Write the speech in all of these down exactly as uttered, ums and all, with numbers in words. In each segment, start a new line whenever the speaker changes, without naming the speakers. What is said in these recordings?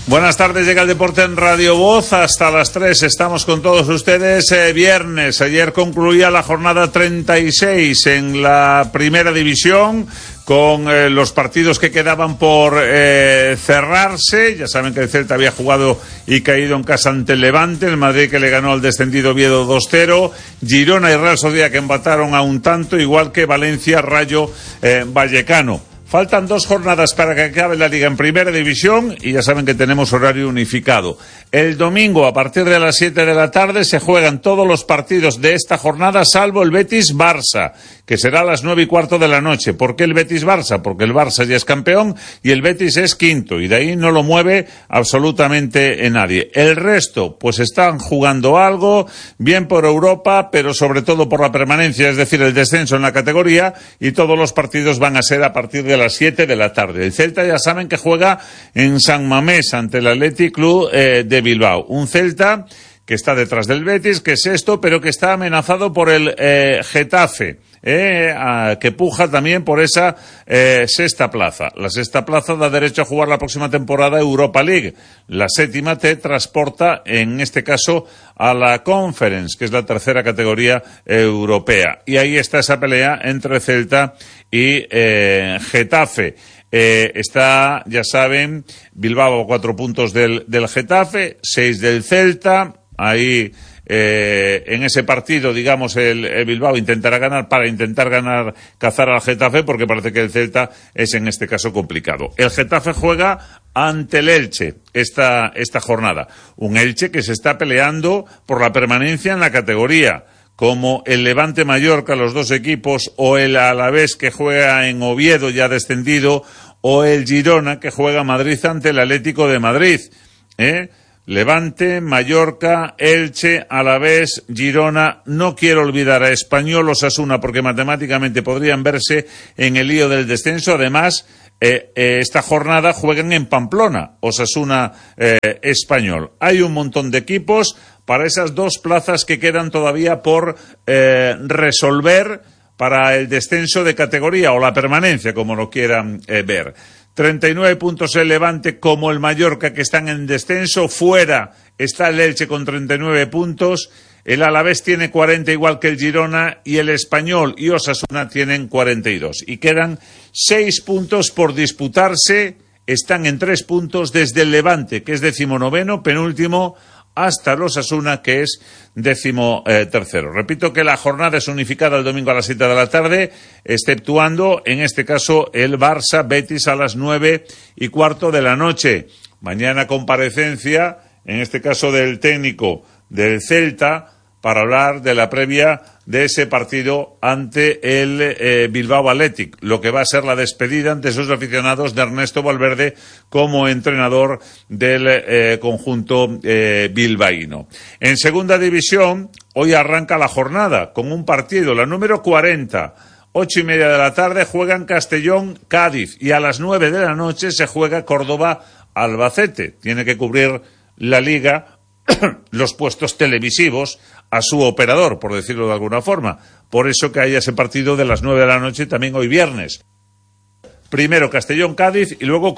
Buenas tardes, llega el deporte en Radio Voz, hasta las tres estamos con todos ustedes. Eh, viernes, ayer concluía la jornada treinta y seis en la primera división, con eh, los partidos que quedaban por eh, cerrarse. Ya saben que el Celta había jugado y caído en casa ante el Levante, el Madrid que le ganó al descendido Oviedo dos cero, Girona y Real Sociedad que empataron a un tanto, igual que Valencia, Rayo eh, Vallecano. Faltan dos jornadas para que acabe la Liga en Primera División y ya saben que tenemos horario unificado. El domingo, a partir de las siete de la tarde, se juegan todos los partidos de esta jornada, salvo el Betis-Barça, que será a las nueve y cuarto de la noche. ¿Por qué el Betis-Barça? Porque el Barça ya es campeón y el Betis es quinto, y de ahí no lo mueve absolutamente nadie. El resto, pues están jugando algo, bien por Europa, pero sobre todo por la permanencia, es decir, el descenso en la categoría, y todos los partidos van a ser a partir de las siete de la tarde. El Celta ya saben que juega en San Mamés ante el Athletic Club eh, de Bilbao. Un Celta que está detrás del Betis, que es esto, pero que está amenazado por el eh, Getafe, eh, a, que puja también por esa eh, sexta plaza. La sexta plaza da derecho a jugar la próxima temporada Europa League. La séptima te transporta, en este caso, a la Conference, que es la tercera categoría europea. Y ahí está esa pelea entre Celta y eh, Getafe. Eh, está, ya saben, Bilbao a cuatro puntos del, del Getafe, seis del Celta. Ahí, eh, en ese partido, digamos, el, el Bilbao intentará ganar para intentar ganar, cazar al Getafe, porque parece que el Celta es en este caso complicado. El Getafe juega ante el Elche esta, esta jornada. Un Elche que se está peleando por la permanencia en la categoría, como el Levante Mallorca, los dos equipos, o el Alavés que juega en Oviedo ya descendido, o el Girona que juega Madrid ante el Atlético de Madrid, ¿eh? Levante, Mallorca, Elche, Alavés, Girona. No quiero olvidar a Español, Osasuna, porque matemáticamente podrían verse en el lío del descenso. Además, eh, eh, esta jornada juegan en Pamplona, Osasuna, eh, Español. Hay un montón de equipos para esas dos plazas que quedan todavía por eh, resolver para el descenso de categoría o la permanencia, como lo quieran eh, ver. treinta y nueve puntos el Levante, como el Mallorca, que están en descenso. Fuera está el Elche con treinta y nueve puntos. El Alavés tiene cuarenta, igual que el Girona, y el Español y Osasuna tienen cuarenta y dos. Y quedan seis puntos por disputarse. Están en tres puntos desde el Levante, que es decimonoveno, penúltimo, hasta el Osasuna, que es décimo eh, tercero. Repito que la jornada es unificada el domingo a las siete de la tarde, exceptuando, en este caso, el Barça-Betis a las nueve y cuarto de la noche. Mañana comparecencia, en este caso del técnico del Celta, para hablar de la previa de ese partido ante el eh, Bilbao Athletic, lo que va a ser la despedida ante sus aficionados de Ernesto Valverde como entrenador del eh, conjunto eh, bilbaíno. En segunda división, hoy arranca la jornada con un partido, la número cuarenta, ocho y media de la tarde, juegan Castellón-Cádiz, y a las nueve de la noche se juega Córdoba-Albacete. Tiene que cubrir la Liga los puestos televisivos a su operador, por decirlo de alguna forma. Por eso que haya ese partido de las nueve de la noche también hoy viernes. Primero Castellón-Cádiz y luego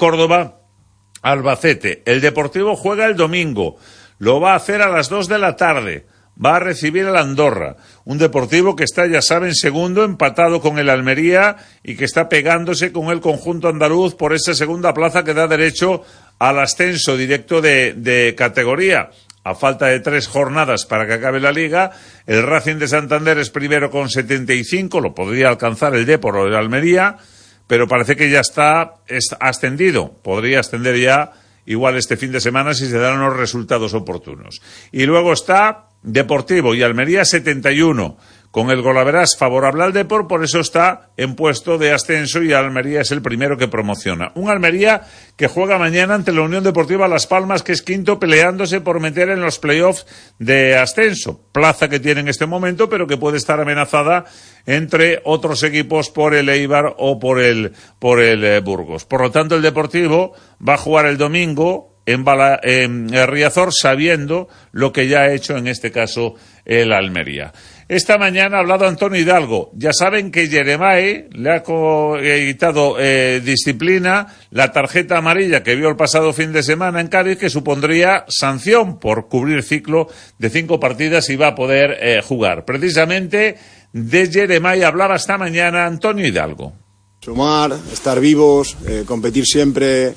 Córdoba-Albacete. El Deportivo juega el domingo. Lo va a hacer a las dos de la tarde. Va a recibir al Andorra. Un Deportivo que está, ya saben, segundo, empatado con el Almería, y que está pegándose con el conjunto andaluz por esa segunda plaza que da derecho al ascenso directo de, de categoría. A falta de tres jornadas para que acabe la Liga, el Racing de Santander es primero con setenta y cinco, lo podría alcanzar el Depor o el Almería, pero parece que ya está ascendido. Podría ascender ya igual este fin de semana si se dan los resultados oportunos. Y luego está Deportivo y Almería setenta y uno, con el golaveras favorable al Depor, por eso está en puesto de ascenso, y Almería es el primero que promociona. Un Almería que juega mañana ante la Unión Deportiva Las Palmas, que es quinto, peleándose por meter en los playoffs de ascenso, plaza que tiene en este momento, pero que puede estar amenazada entre otros equipos por el Eibar o por el, por el eh, Burgos. Por lo tanto, el Deportivo va a jugar el domingo en, Bala, en Riazor, sabiendo lo que ya ha hecho en este caso el Almería. Esta mañana ha hablado Antonio Hidalgo. Ya saben que Jeremai le ha quitado eh, disciplina, la tarjeta amarilla que vio el pasado fin de semana en Cádiz, que supondría sanción por cubrir ciclo de cinco partidas y va a poder eh, jugar. Precisamente de Jeremai hablaba esta mañana Antonio Hidalgo.
Sumar, estar vivos, eh, competir siempre.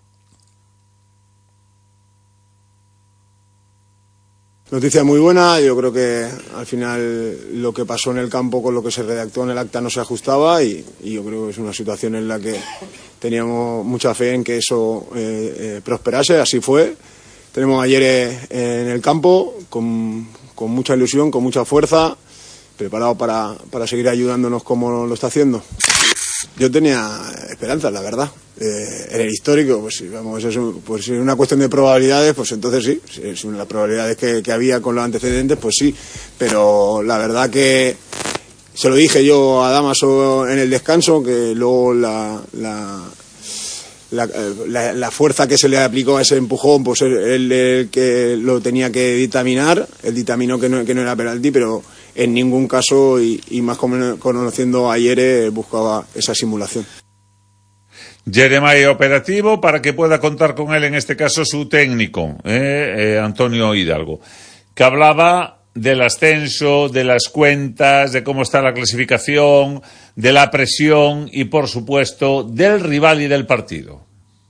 Noticia muy buena. Yo creo que al final lo que pasó en el campo con lo que se redactó en el acta no se ajustaba y, y yo creo que es una situación en la que teníamos mucha fe en que eso eh, eh, prosperase. Así fue. Tenemos ayer eh, en el campo con, con mucha ilusión, con mucha fuerza, preparado para, para seguir ayudándonos como lo está haciendo. Yo tenía esperanzas, la verdad. Eh, en el histórico, pues si vamos, es un, pues si es una cuestión de probabilidades, pues entonces sí, si son las probabilidades que, que había con los antecedentes, pues sí. Pero la verdad que se lo dije yo a Damaso en el descanso, que luego la, la, la, la, la fuerza que se le aplicó a ese empujón, pues él el que lo tenía que dictaminar, él dictaminó que no, que no era penalti, pero en ningún caso, y, y más conociendo ayer, eh, buscaba esa simulación.
Jeremai operativo para que pueda contar con él, en este caso su técnico, eh, eh, Antonio Hidalgo, que hablaba del ascenso, de las cuentas, de cómo está la clasificación, de la presión y, por supuesto, del rival y del partido.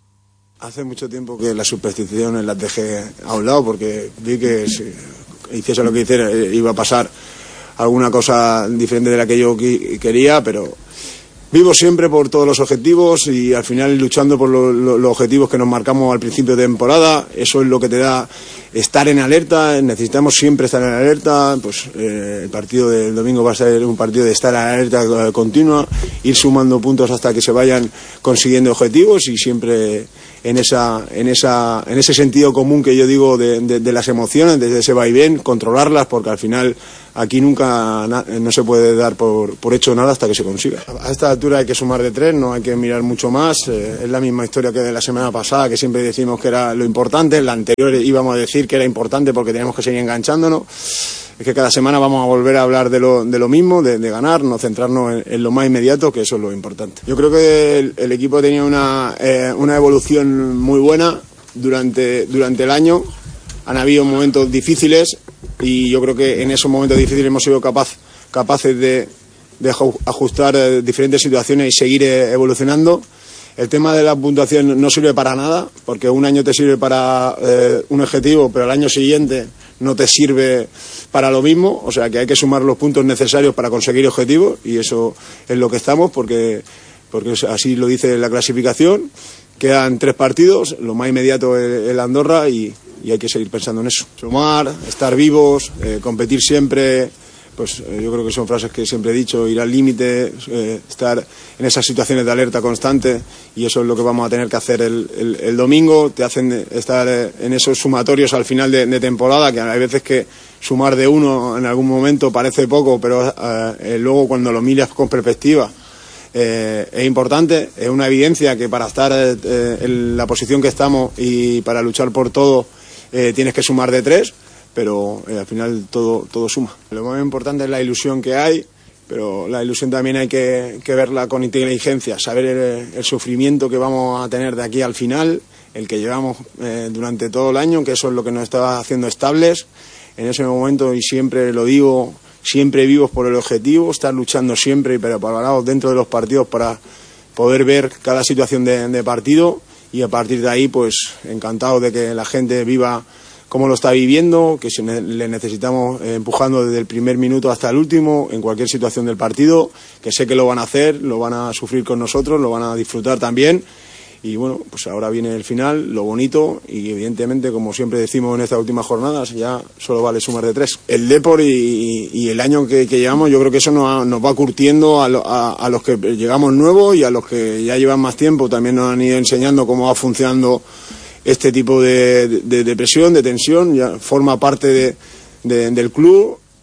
Hace mucho tiempo que las supersticiones las dejé a un lado porque vi que si hiciese lo que hiciera iba a pasar alguna cosa diferente de la que yo quería, pero vivo siempre por todos los objetivos y al final luchando por lo, lo, los objetivos que nos marcamos al principio de temporada. Eso es lo que te da estar en alerta. Necesitamos siempre estar en alerta. Pues eh, el partido del domingo va a ser un partido de estar en alerta continua, ir sumando puntos hasta que se vayan consiguiendo objetivos y siempre en esa en esa en ese sentido común que yo digo de, de, de las emociones, desde ese vaivén, controlarlas, porque al final aquí nunca na, no se puede dar por, por hecho nada hasta que se consiga. A esta altura hay que sumar de tres, no hay que mirar mucho más. Eh, es la misma historia que de la semana pasada, que siempre decimos que era lo importante. En la anterior íbamos a decir que era importante porque teníamos que seguir enganchándonos. Es que cada semana vamos a volver a hablar de lo, de lo mismo, de, de ganar, no centrarnos en, en lo más inmediato, que eso es lo importante. Yo creo que el, el equipo tenía una, eh, una evolución muy buena durante, durante el año. Han habido momentos difíciles y yo creo que en esos momentos difíciles hemos sido capaz, capaces de, de ajustar eh, diferentes situaciones y seguir eh, evolucionando. El tema de la puntuación no sirve para nada, porque un año te sirve para eh, un objetivo, pero al año siguiente no te sirve para lo mismo, o sea que hay que sumar los puntos necesarios para conseguir objetivos y eso es lo que estamos, porque, porque así lo dice la clasificación. Quedan tres partidos, lo más inmediato es el Andorra y, y hay que seguir pensando en eso. Sumar, estar vivos, eh, competir siempre. Pues eh, yo creo que son frases que siempre he dicho, ir al límite, eh, estar en esas situaciones de alerta constante, y eso es lo que vamos a tener que hacer el, el, el domingo. Te hacen estar eh, en esos sumatorios al final de, de temporada, que hay veces que sumar de uno en algún momento parece poco, pero eh, luego cuando lo miras con perspectiva eh, es importante. Es una evidencia que para estar eh, en la posición que estamos y para luchar por todo eh, tienes que sumar de tres. Pero eh, al final todo, todo suma. Lo más importante es la ilusión que hay, pero la ilusión también hay que, que verla con inteligencia, saber el, el sufrimiento que vamos a tener de aquí al final, el que llevamos eh, durante todo el año, que eso es lo que nos está haciendo estables. En ese momento, y siempre lo digo, siempre vivos por el objetivo, estar luchando siempre y preparados dentro de los partidos para poder ver cada situación de, de partido, y a partir de ahí, pues encantado de que la gente viva cómo lo está viviendo, que si le necesitamos eh, empujando desde el primer minuto hasta el último, en cualquier situación del partido, que sé que lo van a hacer, lo van a sufrir con nosotros, lo van a disfrutar también. Y bueno, pues ahora viene el final, lo bonito, y evidentemente, como siempre decimos en estas últimas jornadas, ya solo vale sumar de tres. El Depor y, y el año que, que llevamos, yo creo que eso nos, nos va curtiendo a, lo, a, a los que llegamos nuevos y a los que ya llevan más tiempo, también nos han ido enseñando cómo va funcionando este tipo de, de, de presión, de tensión. Ya forma parte de, de, del club,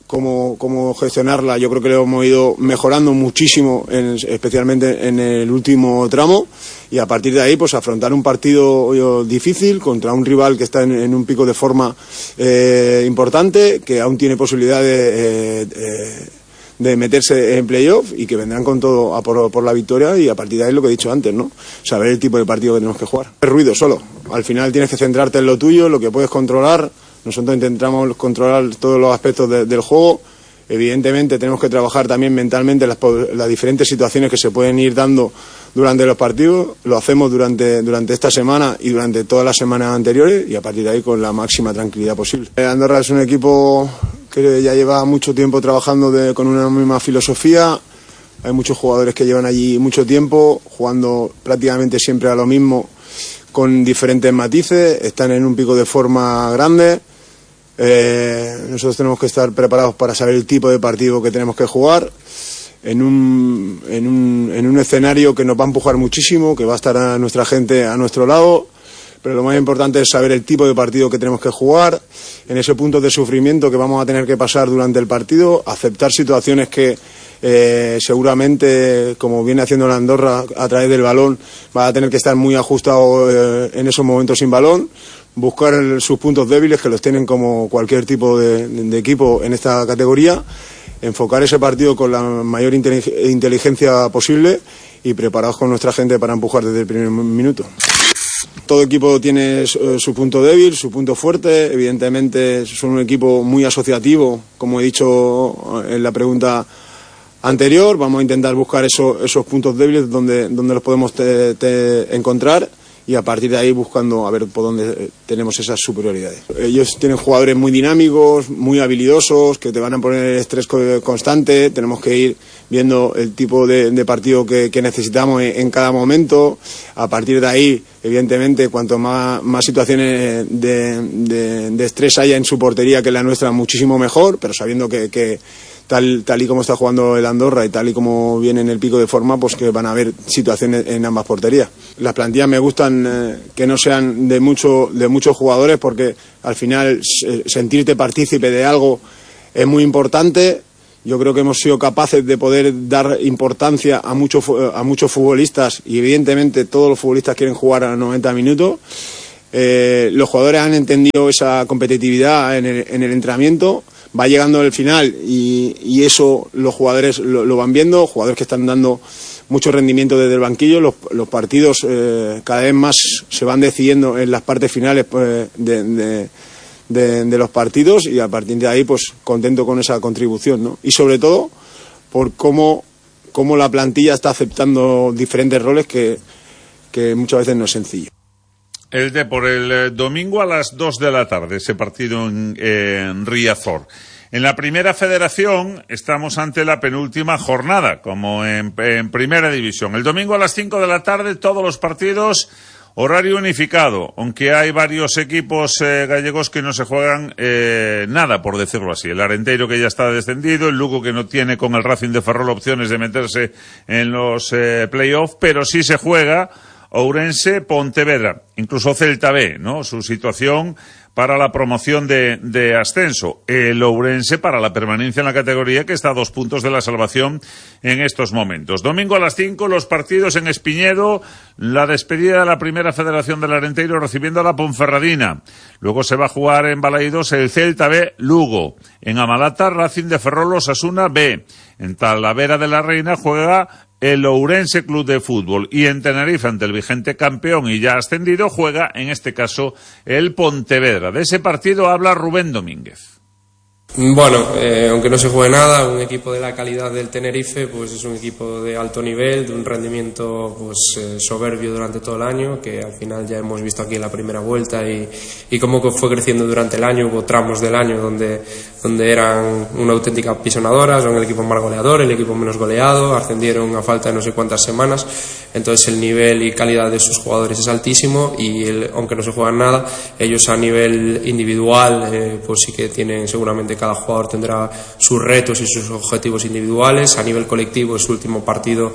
cómo, cómo gestionarla. Yo creo que lo hemos ido mejorando muchísimo, en, especialmente en el último tramo, y a partir de ahí pues afrontar un partido yo, difícil contra un rival que está en, en un pico de forma eh, importante, que aún tiene posibilidad de, eh, eh, de meterse en playoff y que vendrán con todo a por, por la victoria, y a partir de ahí lo que he dicho antes, ¿no? Saber el tipo de partido que tenemos que jugar. Es ruido solo, al final tienes que centrarte en lo tuyo, lo que puedes controlar. Nosotros intentamos controlar todos los aspectos de, del juego. Evidentemente tenemos que trabajar también mentalmente las, las diferentes situaciones que se pueden ir dando durante los partidos. Lo hacemos durante, durante esta semana y durante todas las semanas anteriores, y a partir de ahí con la máxima tranquilidad posible. Andorra es un equipo que ya lleva mucho tiempo trabajando de, con una misma filosofía. Hay muchos jugadores que llevan allí mucho tiempo jugando prácticamente siempre a lo mismo, con diferentes matices. Están en un pico de forma grande. Eh, nosotros tenemos que estar preparados para saber el tipo de partido que tenemos que jugar en un, en un, en un escenario que nos va a empujar muchísimo, que va a estar a nuestra gente a nuestro lado, pero lo más importante es saber el tipo de partido que tenemos que jugar, en ese punto de sufrimiento que vamos a tener que pasar durante el partido, aceptar situaciones que eh, seguramente, como viene haciendo la Andorra a través del balón, va a tener que estar muy ajustado eh, en esos momentos sin balón, buscar el, sus puntos débiles, que los tienen como cualquier tipo de, de equipo en esta categoría, enfocar ese partido con la mayor inteligencia posible y preparados con nuestra gente para empujar desde el primer minuto. Todo equipo tiene su, su punto débil, su punto fuerte. Evidentemente son un equipo muy asociativo, como he dicho en la pregunta anterior. Vamos a intentar buscar eso, esos puntos débiles donde, donde los podemos te, te encontrar, y a partir de ahí buscando a ver por dónde tenemos esas superioridades. Ellos tienen jugadores muy dinámicos, muy habilidosos, que te van a poner estrés constante. Tenemos que ir viendo el tipo de, de partido que, que necesitamos en, en cada momento. A partir de ahí, evidentemente, cuanto más, más situaciones de, de, de estrés haya en su portería que la nuestra, muchísimo mejor, pero sabiendo que, que Tal, tal y como está jugando el Andorra y tal y como viene en el pico de forma, pues que van a haber situaciones en ambas porterías. Las plantillas me gustan eh, que no sean de, mucho, de muchos jugadores, porque al final eh, sentirte partícipe de algo es muy importante. Yo creo que hemos sido capaces de poder dar importancia a muchos, a muchos futbolistas, y evidentemente todos los futbolistas quieren jugar a noventa minutos. Eh, los jugadores han entendido esa competitividad en el, en el entrenamiento. Va llegando el final y, y eso los jugadores lo, lo van viendo, jugadores que están dando mucho rendimiento desde el banquillo. Los, los partidos eh, cada vez más se van decidiendo en las partes finales pues, de, de, de, de los partidos, y a partir de ahí pues contento con esa contribución, ¿no? Y sobre todo por cómo, cómo la plantilla está aceptando diferentes roles que, que muchas veces no es sencillo.
El de por el eh, domingo a las dos de la tarde, ese partido en, eh, en Riazor. En la primera federación estamos ante la penúltima jornada, como en, en primera división. El domingo a las cinco de la tarde, todos los partidos, horario unificado, aunque hay varios equipos eh, gallegos que no se juegan eh, nada, por decirlo así. El Arenteiro, que ya está descendido, el Lugo, que no tiene con el Racing de Ferrol opciones de meterse en los eh, playoffs, pero sí se juega Ourense, Pontevedra, incluso Celta B, ¿no? Su situación para la promoción de, de ascenso. El Ourense para la permanencia en la categoría, que está a dos puntos de la salvación en estos momentos. Domingo a las cinco, los partidos en Espiñedo, la despedida de la primera federación del Arenteiro recibiendo a la Ponferradina. Luego se va a jugar en Balaidos el Celta B, Lugo. En Amalata, Racing de Ferrol, Osasuna B. En Talavera de la Reina juega el Ourense Club de Fútbol, y en Tenerife, ante el vigente campeón y ya ascendido, juega en este caso el Pontevedra. De ese partido habla Rubén Domínguez.
Bueno, eh, aunque no se juegue nada, un equipo de la calidad del Tenerife pues es un equipo de alto nivel, de un rendimiento pues eh, soberbio durante todo el año, que al final ya hemos visto aquí en la primera vuelta, y, y cómo fue creciendo durante el año. Hubo tramos del año donde, donde eran una auténtica pisonadora, son el equipo más goleador, el equipo menos goleado, ascendieron a falta de no sé cuántas semanas. Entonces el nivel y calidad de sus jugadores es altísimo, y el, aunque no se juegan nada, ellos a nivel individual eh, pues sí que tienen, seguramente cada jugador tendrá sus retos y sus objetivos individuales. A nivel colectivo es su último partido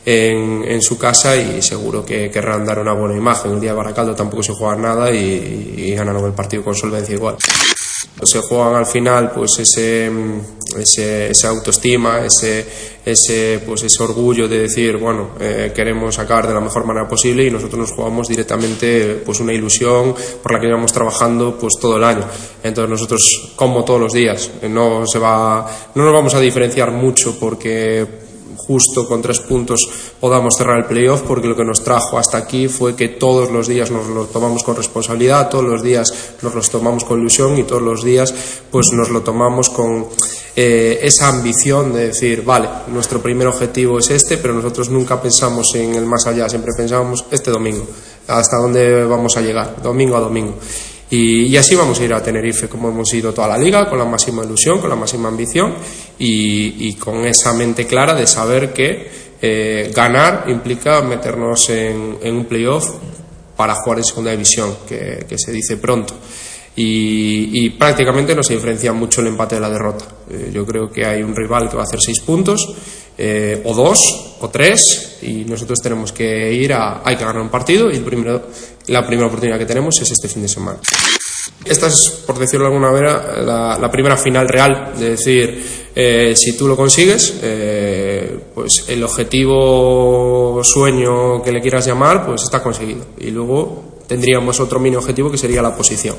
en, en su casa, y seguro que querrán dar una buena imagen. El día de Baracaldo tampoco se juega nada, y, y ganaron el partido con solvencia igual. Se juegan al final pues ese, ese, esa autoestima, ese, ese, pues ese orgullo de decir, bueno, eh, queremos sacar de la mejor manera posible, y nosotros nos jugamos directamente pues una ilusión por la que llevamos trabajando pues todo el año. Entonces nosotros, como todos los días, no se va, no nos vamos a diferenciar mucho porque justo con tres puntos podamos cerrar el playoff, porque lo que nos trajo hasta aquí fue que todos los días nos lo tomamos con responsabilidad, todos los días nos los tomamos con ilusión, y todos los días pues nos lo tomamos con eh, esa ambición de decir, vale, nuestro primer objetivo es este, pero nosotros nunca pensamos en el más allá, siempre pensábamos este domingo, hasta dónde vamos a llegar, domingo a domingo. Y, y así vamos a ir a Tenerife como hemos ido toda la liga, con la máxima ilusión, con la máxima ambición, y, y con esa mente clara de saber que eh, ganar implica meternos en, en un playoff para jugar en segunda división, que, que se dice pronto. Y, y prácticamente no se diferencia mucho el empate de la derrota. Eh, yo creo que hay un rival que va a hacer seis puntos, eh, o dos, o tres, y nosotros tenemos que ir a... Hay que ganar un partido, y el primero, la primera oportunidad que tenemos es este fin de semana. Esta es, por decirlo de alguna manera, la, la primera final real, de decir, eh, si tú lo consigues, eh, pues el objetivo, sueño que le quieras llamar, pues está conseguido. Y luego tendríamos otro mini objetivo que sería la posición.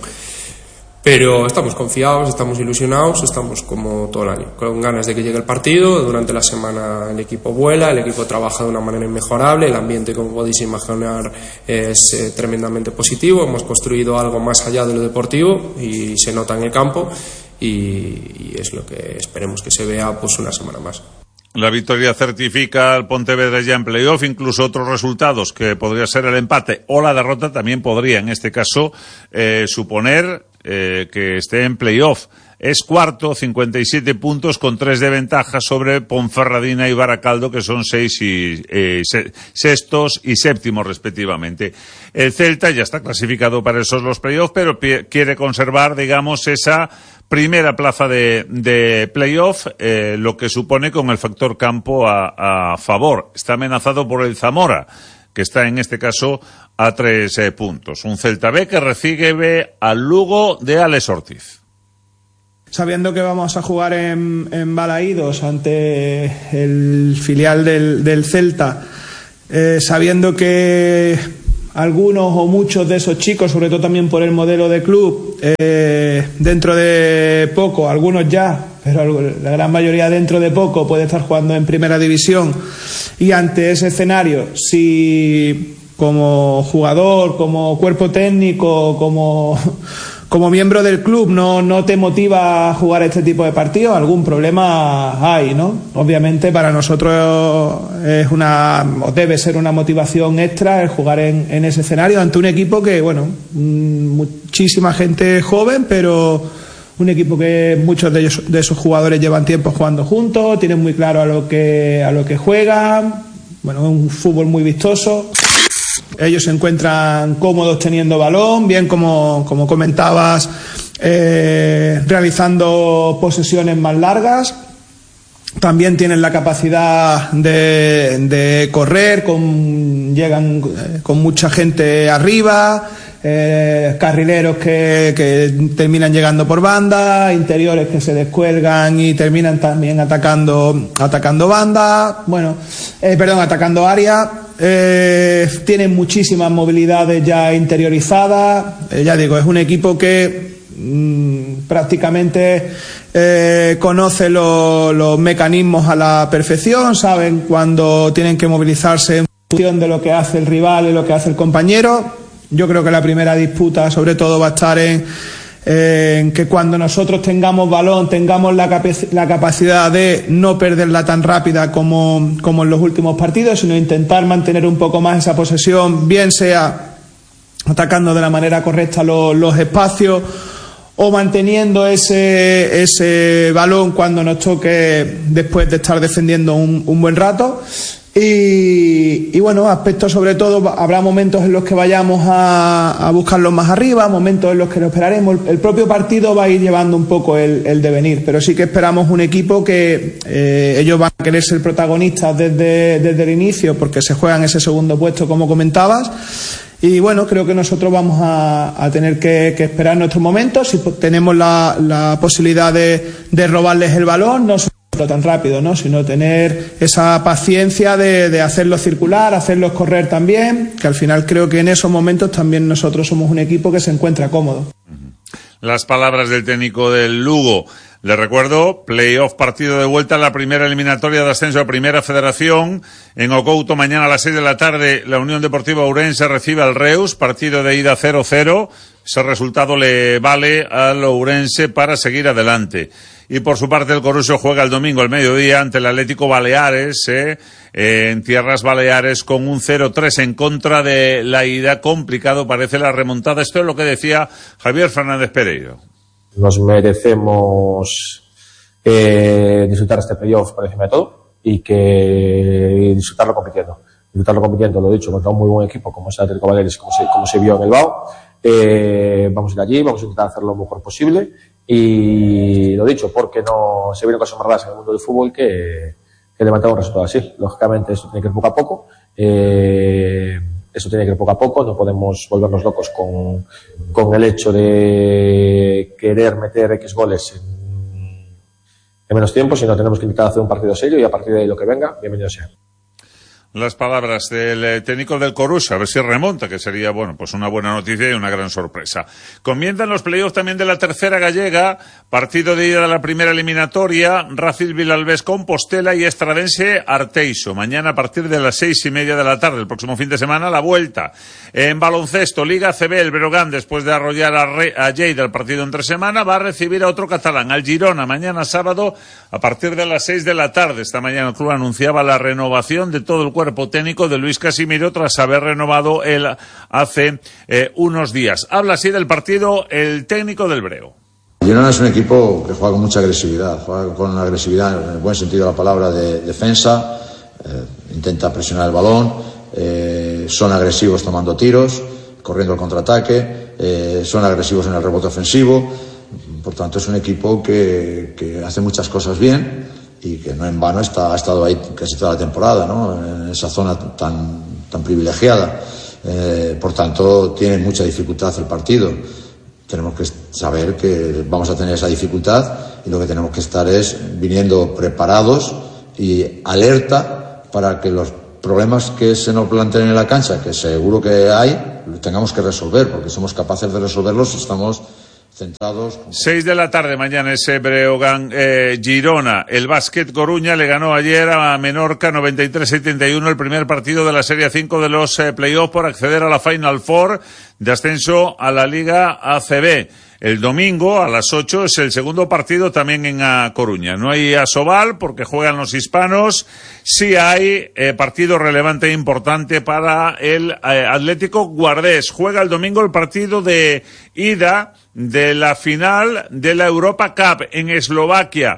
Pero estamos confiados, estamos ilusionados, estamos como todo el año, con ganas de que llegue el partido. Durante la semana el equipo vuela, el equipo trabaja de una manera inmejorable, el ambiente, como podéis imaginar, es eh, tremendamente positivo. Hemos construido algo más allá de lo deportivo y se nota en el campo, y, y es lo que esperemos que se vea pues una semana más.
La victoria certifica al Pontevedra ya en playoff. Incluso otros resultados, que podría ser el empate o la derrota, también podría en este caso eh, suponer eh, que esté en playoff. Es cuarto, cincuenta y siete puntos, con tres de ventaja sobre Ponferradina y Baracaldo, que son seis y eh, se, sextos y séptimos respectivamente. El Celta ya está clasificado para esos los playoffs, pero p- quiere conservar, digamos, esa primera plaza de, de playoff, eh, lo que supone con el factor campo a, a favor. Está amenazado por el Zamora, que está en este caso a tres eh, puntos. Un Celta B que recibe al Lugo de Alex Ortiz.
Sabiendo que vamos a jugar en, en Balaídos ante el filial del, del Celta, eh, sabiendo que algunos o muchos de esos chicos, sobre todo también por el modelo de club, eh, dentro de poco, algunos ya, pero la gran mayoría dentro de poco puede estar jugando en primera división, y ante ese escenario, si como jugador, como cuerpo técnico, como... como miembro del club no, no te motiva a jugar este tipo de partidos, algún problema hay, ¿no? Obviamente para nosotros es una, o debe ser una motivación extra el jugar en, en ese escenario ante un equipo que, bueno, muchísima gente joven, pero un equipo que muchos de ellos, de esos jugadores llevan tiempo jugando juntos, tienen muy claro a lo que, a lo que juegan, bueno, es un fútbol muy vistoso. Ellos se encuentran cómodos teniendo balón, bien como, como comentabas, eh, realizando posesiones más largas. También tienen la capacidad de, de correr, con, llegan eh, con mucha gente arriba, eh, carrileros que, que terminan llegando por banda, interiores que se descuelgan y terminan también atacando, atacando banda, bueno, eh, perdón, atacando área. Eh, tienen muchísimas movilidades ya interiorizadas, eh, ya digo, es un equipo que mmm, prácticamente eh, conoce lo, los mecanismos a la perfección, saben cuándo tienen que movilizarse en función de lo que hace el rival y lo que hace el compañero. Yo creo que la primera disputa sobre todo va a estar en en que cuando nosotros tengamos balón tengamos la, capac- la capacidad de no perderla tan rápida como, como en los últimos partidos, sino intentar mantener un poco más esa posesión, bien sea atacando de la manera correcta los, los espacios o manteniendo ese, ese balón cuando nos toque después de estar defendiendo un, un buen rato. Y, y bueno, aspectos sobre todo, habrá momentos en los que vayamos a, a buscarlos más arriba, momentos en los que lo esperaremos. El, el propio partido va a ir llevando un poco el, el devenir, pero sí que esperamos un equipo que eh, ellos van a querer ser protagonistas desde, desde el inicio, porque se juegan ese segundo puesto, como comentabas, y bueno, creo que nosotros vamos a, a tener que, que esperar nuestro momento. Si tenemos la, la posibilidad de, de robarles el balón, no solo tan rápido, ¿no? Sino tener esa paciencia de, de hacerlos circular, hacerlos correr también, que al final creo que en esos momentos también nosotros somos un equipo que se encuentra cómodo.
Las palabras del técnico del Lugo. Les recuerdo, playoff, partido de vuelta en la primera eliminatoria de ascenso a Primera Federación. En Ocouto, mañana a las seis de la tarde, la Unión Deportiva Ourense recibe al Reus, partido de ida cero cero. Ese resultado le vale al Ourense para seguir adelante. Y por su parte, el Coruso juega el domingo al mediodía ante el Atlético Baleares, eh, en Tierras Baleares, con un cero tres en contra de la ida. Complicado parece la remontada. Esto es lo que decía Javier Fernández Pereiro.
Nos merecemos eh, disfrutar este playoff por encima de todo y que disfrutarlo compitiendo. Disfrutarlo compitiendo, lo he dicho, contra un muy buen equipo como es el Atlético Baleares, como se, como se vio en el B A U. Eh, vamos a ir allí, vamos a intentar hacerlo lo mejor posible y lo dicho, porque no se vienen cosas más raras en el mundo del fútbol que, que levantar un resultado así. Lógicamente esto tiene que ir poco a poco. Eh, Eso tiene que ir poco a poco, no podemos volvernos locos con, con el hecho de querer meter X goles en, en menos tiempo, sino tenemos que intentar hacer un partido serio y a partir de ahí lo que venga, bienvenido sea.
Las palabras del técnico del Coruso, a ver si remonta, que sería, bueno, pues una buena noticia y una gran sorpresa. Comienzan los playoffs también de la tercera gallega, partido de ida de la primera eliminatoria, Racing Vilalbés Compostela y Estradense Arteixo. Mañana a partir de las seis y media de la tarde, el próximo fin de semana, la vuelta. En baloncesto, Liga A C B, el Breogán, después de arrollar a, Re, a Lleida el partido entre semana, va a recibir a otro catalán, al Girona, mañana sábado, a partir de las seis de la tarde. Esta mañana el club anunciaba la renovación de todo el cuerpo cuerpo técnico de Luis Casimiro tras haber renovado él hace eh, unos días. Habla así del partido el técnico del Breo.
Girona es un equipo que juega con mucha agresividad, juega con una agresividad en el buen sentido de la palabra de defensa, eh, intenta presionar el balón, eh, son agresivos tomando tiros, corriendo el contraataque, eh, son agresivos en el rebote ofensivo, por tanto es un equipo que, que hace muchas cosas bien y que no en vano está, ha estado ahí casi toda la temporada, ¿no? En esa zona tan, tan privilegiada. Eh, por tanto, tiene mucha dificultad el partido. Tenemos que saber que vamos a tener esa dificultad y lo que tenemos que estar es viniendo preparados y alerta para que los problemas que se nos planteen en la cancha, que seguro que hay, los tengamos que resolver, porque somos capaces de resolverlos si estamos centrados.
Seis de la tarde mañana ese Breogán eh, Girona. El Básquet Coruña le ganó ayer a Menorca noventa y tres setenta y uno el primer partido de la Serie cinco de los eh, playoffs por acceder a la Final Four de ascenso a la Liga A C B. El domingo a las ocho es el segundo partido también en A Coruña. No hay Asobal porque juegan los hispanos. Sí hay eh, partido relevante e importante para el eh, Atlético Guardés. Juega el domingo el partido de ida de la final de la Europa Cup en Eslovaquia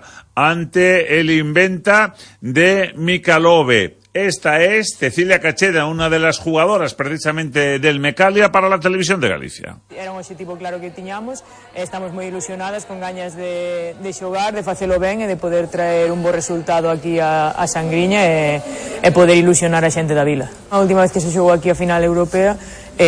ante el Inventa de Mikalove. Esta es Cecilia Cacheda, una de las jugadoras precisamente del Mecalia para la Televisión de Galicia.
Era un objetivo claro que tiñamos, estamos moi ilusionadas con gañas de, de xogar, de facelo ben e de poder traer un bo resultado aquí a, a Sangriña e, e poder ilusionar a xente da vila. A última vez que se xogou aquí a final europea,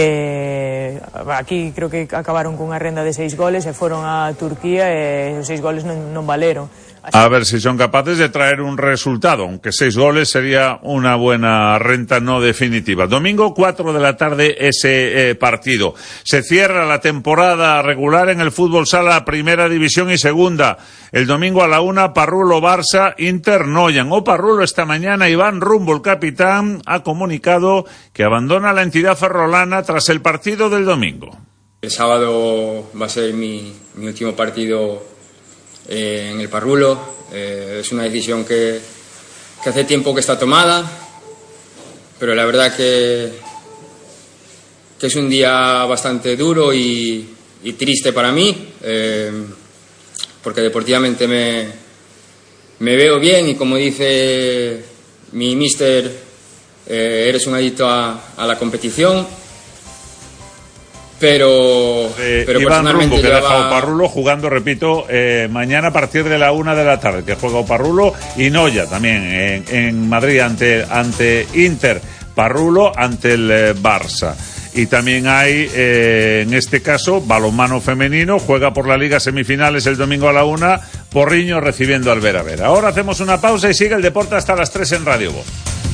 eh, aquí creo que acabaron cunha renda de seis goles e foron a Turquía e os seis goles non, non valeron.
A ver si son capaces de traer un resultado, aunque seis goles sería una buena renta no definitiva. Domingo, cuatro de la tarde, ese eh, partido. Se cierra la temporada regular en el fútbol sala, primera división y segunda. El domingo a la una, Parrulo Barça, Inter Noyan. O Parrulo esta mañana, Iván Rumbo, el capitán, ha comunicado que abandona la entidad ferrolana tras el partido del domingo.
El sábado va a ser mi, mi último partido Eh, en el Parrulo. Eh, es una decisión que, que hace tiempo que está tomada, pero la verdad que, que es un día bastante duro y, y triste para mí, eh, porque deportivamente me, me veo bien y como dice mi míster, eh, eres un adicto a, a la competición. Pero,
eh,
pero
Iván Rumbo, que
lleva...
deja Oparrulo jugando, repito, eh, mañana a partir de la una de la tarde, que juega Oparrulo y Noya también en, en Madrid ante, ante Inter, Parrulo ante el eh, Barça. y también hay, eh, en este caso, balonmano femenino, juega por la Liga Semifinales el domingo a la una, Porriño recibiendo al Vera Vera. Ahora hacemos una pausa y sigue el deporte hasta las tres en Radio Voz.